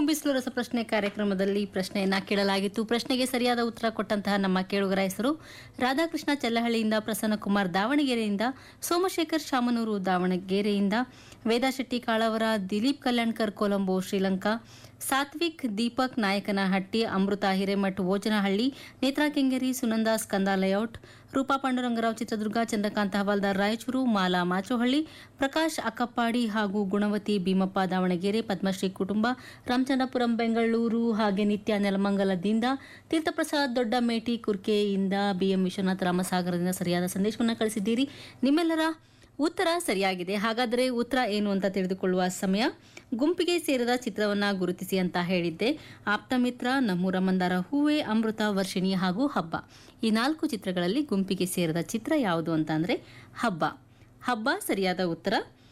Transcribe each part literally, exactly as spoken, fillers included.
ಹೊಂಬಿಸ್ಲು ರಸಪ್ರಶ್ನೆ ಕಾರ್ಯಕ್ರಮದಲ್ಲಿ ಪ್ರಶ್ನೆಯನ್ನ ಕೇಳಲಾಗಿತ್ತು. ಪ್ರಶ್ನೆಗೆ ಸರಿಯಾದ ಉತ್ತರ ಕೊಟ್ಟಂತಹ ನಮ್ಮ ಕೇಳುಗರ ಹೆಸರು ರಾಧಾಕೃಷ್ಣ ಚಲ್ಲಹಳ್ಳಿಯಿಂದ, ಪ್ರಸನ್ನಕುಮಾರ್ ದಾವಣಗೆರೆಯಿಂದ, ಸೋಮಶೇಖರ್ ಶಾಮನೂರು ದಾವಣಗೆರೆಯಿಂದ, ವೇದಾ ಶೆಟ್ಟಿ ಕಾಳವರ, ದಿಲೀಪ್ ಕಲ್ಯಾಣ್ಕರ್ ಕೊಲಂಬೋ ಶ್ರೀಲಂಕಾ, ಸಾತ್ವಿಕ್ ದೀಪಕ್ ನಾಯಕನಹಟ್ಟಿ, ಅಮೃತ ಹಿರೇಮಠ್ ಓಜನಹಳ್ಳಿ, ನೇತ್ರಾ ಕೆಂಗೇರಿ, ಸುನಂದ ಸ್ಕಂದ ಲೇಔಟ್, ರೂಪಾ ಪಾಂಡುರಂಗರಾವ್ ಚಿತ್ರದುರ್ಗ, ಚಂದ್ರಕಾಂತ ಹವಾಲ್ದಾರ್ ರಾಯಚೂರು, ಮಾಲಾ ಮಾಚೋಹಳ್ಳಿ, ಪ್ರಕಾಶ್ ಅಕ್ಕಪ್ಪಾಡಿ ಹಾಗೂ ಗುಣವತಿ ಭೀಮಪ್ಪ ದಾವಣಗೆರೆ, ಪದ್ಮಶ್ರೀ ಕುಟುಂಬ ರಾಮಚಂದ್ರಪುರಂ ಬೆಂಗಳೂರು, ಹಾಗೆ ನಿತ್ಯ ನೆಲಮಂಗಲದಿಂದ, ತೀರ್ಥಪ್ರಸಾದ್ ದೊಡ್ಡಮೇಟಿ ಕುರ್ಕೆಯಿಂದ, ಬಿಎಂ ವಿಶ್ವನಾಥ್ ರಾಮಸಾಗರದಿಂದ ಸರಿಯಾದ ಸಂದೇಶವನ್ನು ಕಳಿಸಿದ್ದೀರಿ. ನಿಮ್ಮೆಲ್ಲರ ಉತ್ತರ ಸರಿಯಾಗಿದೆ. ಹಾಗಾದರೆ ಉತ್ತರ ಏನು ಅಂತ ತಿಳಿದುಕೊಳ್ಳುವ ಸಮಯ. ಗುಂಪಿಗೆ ಸೇರಿದ ಚಿತ್ರವನ್ನ ಗುರುತಿಸಿ ಅಂತ ಹೇಳಿದ್ದೆ. ಆಪ್ತಮಿತ್ರ, ನಮ್ಮೂರ ಮಂದಾರ ಹೂವೆ, ಅಮೃತ ವರ್ಷಿಣಿ ಹಾಗೂ ಹಬ್ಬ. ಈ ನಾಲ್ಕು ಚಿತ್ರಗಳಲ್ಲಿ ಗುಂಪಿಗೆ ಸೇರಿದ ಚಿತ್ರ ಯಾವುದು ಅಂತ ಅಂದ್ರೆ ಹಬ್ಬ. ಹಬ್ಬ ಸರಿಯಾದ ಉತ್ತರ.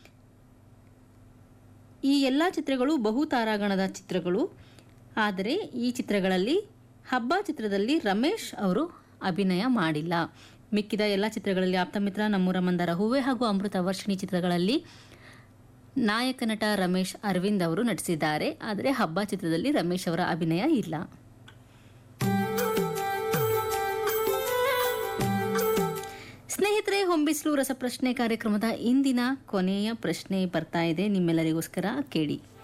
ಈ ಎಲ್ಲ ಚಿತ್ರಗಳು ಬಹು ತಾರಾಗಣದ ಚಿತ್ರಗಳು. ಆದರೆ ಈ ಚಿತ್ರಗಳಲ್ಲಿ ಹಬ್ಬ ಚಿತ್ರದಲ್ಲಿ ರಮೇಶ್ ಅವರು ಅಭಿನಯ ಮಾಡಿಲ್ಲ. ಮಿಕ್ಕಿದ ಎಲ್ಲ ಚಿತ್ರಗಳಲ್ಲಿ ಆಪ್ತಮಿತ್ರ, ನಮ್ಮೂರ ಮಂದಾರ ಹೂವೆ ಹಾಗೂ ಅಮೃತ ವರ್ಷಿಣಿ ಚಿತ್ರಗಳಲ್ಲಿ ನಾಯಕ ನಟ ರಮೇಶ್ ಅರವಿಂದ್ ಅವರು ನಟಿಸಿದ್ದಾರೆ. ಆದರೆ ಹಬ್ಬ ಚಿತ್ರದಲ್ಲಿ ರಮೇಶ್ ಅವರ ಅಭಿನಯ ಇಲ್ಲ. ಸ್ನೇಹಿತರೆ, ಹೊಂಬಿಸ್ಲು ರಸಪ್ರಶ್ನೆ ಕಾರ್ಯಕ್ರಮದ ಇಂದಿನ ಕೊನೆಯ ಪ್ರಶ್ನೆ ಬರ್ತಾ ಇದೆ, ನಿಮ್ಮೆಲ್ಲರಿಗೋಸ್ಕರ ಕೇಳಿ.